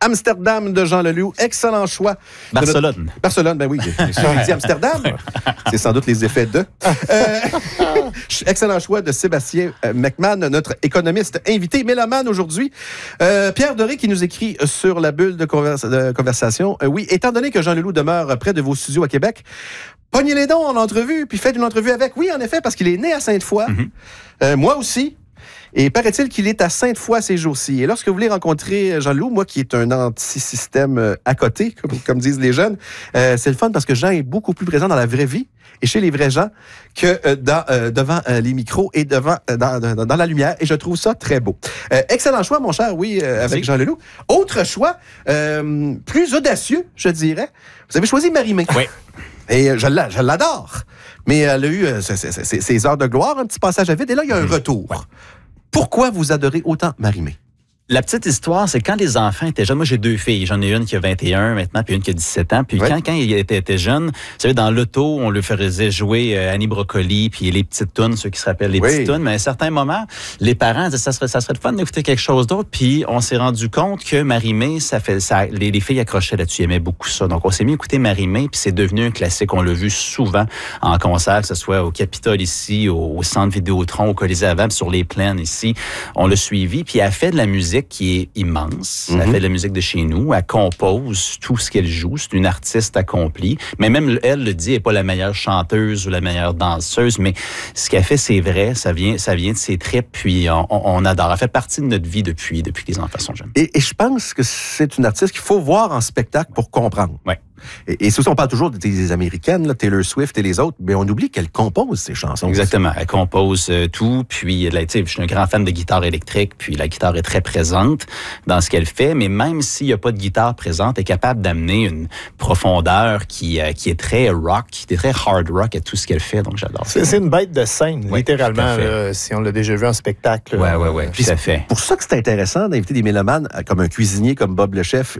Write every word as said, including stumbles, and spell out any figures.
Amsterdam de Jean Leloup. Excellent choix. Barcelone. Notre... Barcelone, ben oui. J'ai dit Amsterdam. C'est sans doute les effets de. Euh... Excellent choix de Sébastien McMahon, notre économiste invité, mélomane aujourd'hui. Euh, Pierre Doré qui nous écrit sur la bulle de, conversa- de conversation. Euh, oui, étant donné que Jean Leloup demeure près de vos studios à Québec, pognez les dons en entrevue, puis faites une entrevue avec. Oui, en effet, parce qu'il est né à Sainte-Foy. Mm-hmm. Euh, moi aussi. Et paraît-il qu'il est à Sainte-Foy ces jours-ci. Et lorsque vous voulez rencontrer Jean Leloup, moi qui est un anti-système à côté, comme, comme disent les jeunes, euh, c'est le fun parce que Jean est beaucoup plus présent dans la vraie vie et chez les vrais gens que euh, dans, euh, devant euh, les micros et devant euh, dans, dans, dans la lumière. Et je trouve ça très beau. Euh, excellent choix, mon cher, oui, euh, avec Jean Leloup. Autre choix, euh, plus audacieux, je dirais. Vous avez choisi Marie-Mé. Oui. Et euh, je, l'a, je l'adore. Mais elle a eu euh, ses, ses, ses, ses heures de gloire, un petit passage à vide. Et là, il y a un mmh. retour. Ouais. Pourquoi vous adorez autant Marie-Mé? La petite histoire, c'est quand les enfants étaient jeunes. Moi, j'ai deux filles. J'en ai une qui a vingt et un maintenant, puis une qui a dix-sept ans. Puis ouais. quand, quand ils étaient, étaient jeunes, vous savez, dans l'auto, on leur faisait jouer euh, Annie Brocoli, puis les petites tounes, ceux qui se rappellent les oui. petites tounes. Mais à un certain moment, les parents disaient ça serait, ça serait le fun d'écouter quelque chose d'autre. Puis on s'est rendu compte que Marie-Mé, ça fait, ça, les, les filles accrochaient là-dessus, aimaient beaucoup ça. Donc on s'est mis à écouter Marie-Mé, puis c'est devenu un classique. On l'a vu souvent en concert, que ce soit au Capitole ici, au, au Centre Vidéotron, au Colisée avant, puis sur les plaines ici. On l'a suivi, puis elle a fait de la musique qui est immense. Mm-hmm. Elle fait de la musique de chez nous. Elle compose tout ce qu'elle joue. C'est une artiste accomplie. Mais même elle le dit, elle n'est pas la meilleure chanteuse ou la meilleure danseuse. Mais ce qu'elle fait, c'est vrai. Ça vient, ça vient de ses tripes. Puis on, on adore. Elle fait partie de notre vie depuis, depuis que les enfants sont jeunes. Et, et je pense que c'est une artiste qu'il faut voir en spectacle pour comprendre. Oui. Et, et c'est aussi, on parle toujours des Américaines, là, Taylor Swift et les autres, mais on oublie qu'elle compose ces chansons. Exactement. Aussi. Elle compose euh, tout. Puis, là, je suis un grand fan de guitare électrique, puis la guitare est très présente dans ce qu'elle fait, mais même s'il n'y a pas de guitare présente, elle est capable d'amener une profondeur qui, euh, qui est très rock, qui est très hard rock à tout ce qu'elle fait, donc j'adore c'est, ça. C'est une bête de scène, oui, littéralement, là, si on l'a déjà vu en spectacle. Oui, oui, oui, tout à fait. Pour ça que c'est intéressant d'inviter des mélomanes comme un cuisinier, comme Bob le chef,